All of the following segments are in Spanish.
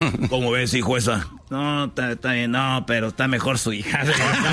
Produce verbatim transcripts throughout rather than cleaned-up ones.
¿Cómo ves, hijo, esa? No, está, está bien, no, pero está mejor su hija.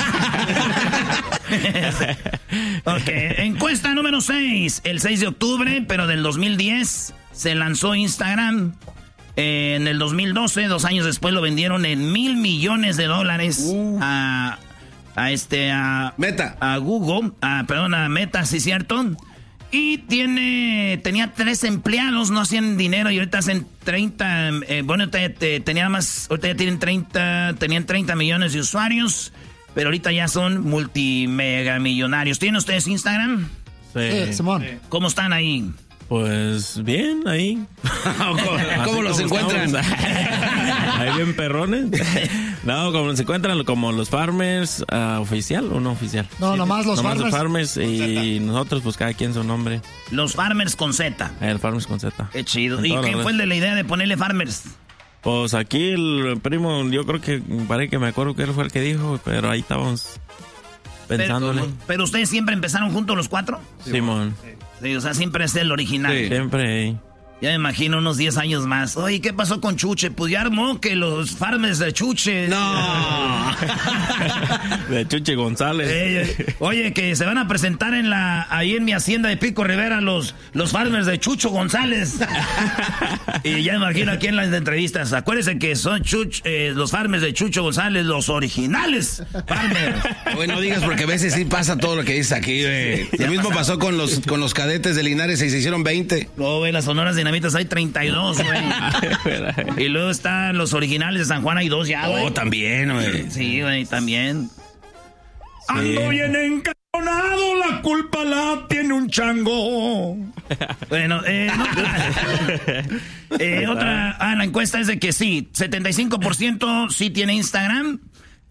Ok, encuesta número seis. El seis de octubre, pero del dos mil diez, se lanzó Instagram. Eh, en el dos mil doce, dos años después, lo vendieron en mil millones de dólares uh. a, a este, a... Meta. A Google, a, perdón, a Meta, sí, cierto. Y tiene, tenía tres empleados, no hacían dinero y ahorita hacen treinta, eh, bueno, te, te, tenía más, ahorita ya tienen treinta, tenían treinta millones de usuarios, pero ahorita ya son multimegamillonarios. ¿Tienen ustedes Instagram? Sí, sí Simón. ¿Cómo están ahí? Pues bien, ahí. ¿Cómo, ¿Cómo los encuentran? Ahí bien perrones. No, como se encuentran como los farmers, uh, oficial o no oficial. No, sí, nomás los nomás farmers. Los farmers y nosotros, pues cada quien su nombre. Los farmers con Z. El farmers con Z. Qué chido. ¿Y quién fue el de la idea de ponerle farmers? Pues aquí el primo, yo creo que, parece que me acuerdo que él fue el que dijo, pero ahí estábamos pensándole. Pero, pero ustedes siempre empezaron juntos los cuatro. Simón. Sí, o sea, siempre es el original. Sí. Siempre. Ya me imagino unos diez años más. Oye, ¿qué pasó con Chuche? Pues ya armó que los farmers de Chuche. No. De Chuche González. Oye, oye, que se van a presentar en la ahí en mi hacienda de Pico Rivera los, los farmers de Chucho González. Y ya me imagino aquí en las entrevistas. Acuérdense que son Chuch, eh, los farmers de Chucho González, los originales farmers. Bueno, no digas porque a veces sí pasa todo lo que dices aquí, güey. Sí, lo mismo pasó con los, con los cadetes de Linares y se hicieron veinte. No, güey, las sonoras dinamitas hay treinta y dos, güey. Y luego están los originales de San Juan, hay dos ya, güey. Oh, también, güey. Sí, güey, también. Sí. Ando bien encajonado, la culpa la tiene un chango. Bueno, eh, no, eh, otra, ah, la encuesta es de que sí, setenta y cinco por ciento sí tiene Instagram.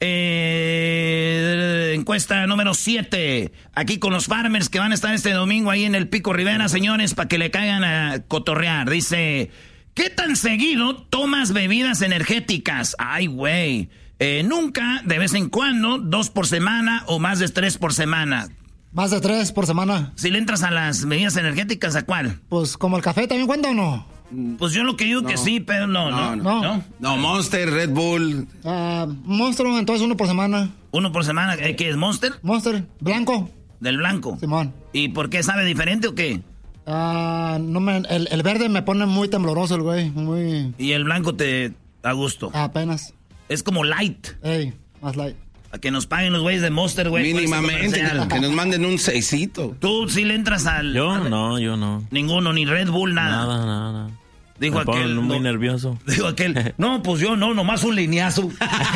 Eh, encuesta número siete. Aquí con los farmers que van a estar este domingo ahí en el Pico Rivera, señores, para que le caigan a cotorrear. Dice, ¿qué tan seguido tomas bebidas energéticas? Ay, güey. Eh, nunca, de vez en cuando, dos por semana o más de tres por semana. Más de tres por semana. Si le entras a las bebidas energéticas, ¿a cuál? Pues como el café, ¿también cuenta o no? Pues yo lo que digo no. que sí, pero no, no, no. No, no. no Monster, Red Bull. Uh, Monster, entonces uno por semana. ¿Uno por semana? ¿Qué es, Monster? Monster, blanco. ¿Del blanco? Simón. ¿Y por qué sabe diferente o qué? Uh, no me, el, el verde me pone muy tembloroso el güey, muy... ¿Y el blanco te da gusto? Apenas. Es como light. Ey, más light. A que nos paguen los güeyes de Monster, güey. Mínimamente, que, que nos manden un seisito. ¿Tú sí le entras al...? Yo al... no, yo no. Ninguno, ni Red Bull, nada. Nada, nada, nada. Dijo Me aquel... muy no, nervioso. Dijo aquel, no, pues yo no, nomás un lineazo.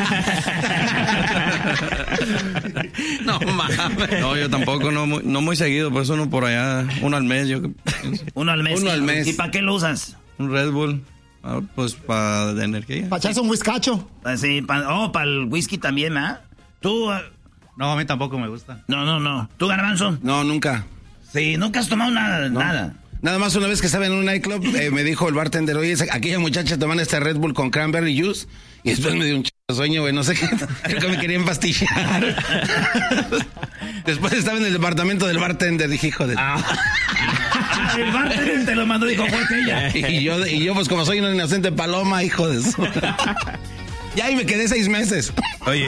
No, mames. No, yo tampoco, no muy, no muy seguido, pues uno por allá, uno al mes. Yo... Uno al mes. Uno al mes. ¿Y para qué lo usas? Un Red Bull. Ah, pues para de energía. Para echarse un whiskacho. Ah, sí, pa, oh, para el whisky también, ¿ah? Tú... Uh, no, a mí tampoco me gusta. No, no, no. ¿Tú, Garbanzo? No, nunca. Sí, nunca has tomado nada, no. nada. Nada más una vez que estaba en un nightclub, eh, me dijo el bartender, oye, aquella muchacha tomando este Red Bull con cranberry juice, y después me dio un ch... sueño, güey, no sé qué, creo que me quería empastillar. Después estaba en el departamento del bartender, dije, hijo de... Ah. El bartender te lo mandó, dijo, fue aquella. Y yo, y yo, pues como soy una inocente paloma, hijo de eso. Ya, y me quedé seis meses. Oye.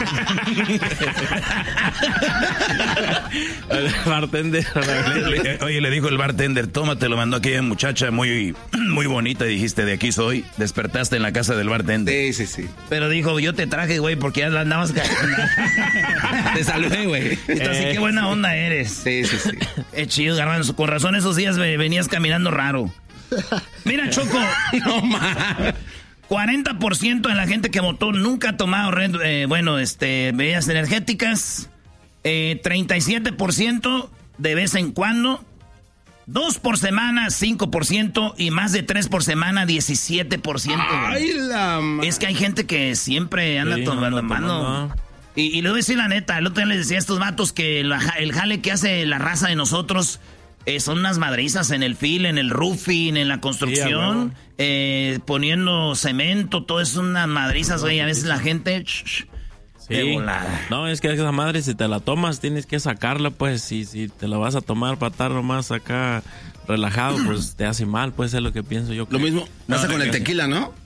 El bartender. Le, oye, le dijo el bartender, toma, te lo mandó aquella muchacha muy, muy bonita. Y dijiste, de aquí soy. Despertaste en la casa del bartender. Sí, sí, sí. Pero dijo, yo te traje, güey, porque ya la andabas... Te saludé, güey. Entonces, eh, qué buena onda eres. Sí, sí, sí. Es chido, Garbanzo. Con razón esos días venías caminando raro. Mira, Choco. No, mames. cuarenta por ciento de la gente que votó nunca ha tomado red, eh, bueno, este, bebidas energéticas. Eh, treinta y siete por ciento de vez en cuando. dos por semana, cinco por ciento. Y más de tres por semana, diecisiete por ciento. Ay, la madre. Es que hay gente que siempre anda sí, tomando mano. Y, y le voy a decir la neta, el otro día les decía a estos vatos que la, el jale que hace la raza de nosotros... Eh, son unas madrizas en el fil, en el roofing, en la construcción, sí, bueno. eh, poniendo cemento, todo es unas madrizas, güey. A veces la gente... Shh, sí. De volada. No, es que esa madre, si te la tomas, tienes que sacarla, pues. Si, si te la vas a tomar para estar nomás acá relajado, pues te hace mal, pues es lo que pienso yo. Lo mismo pasa no, con el tequila, ¿no?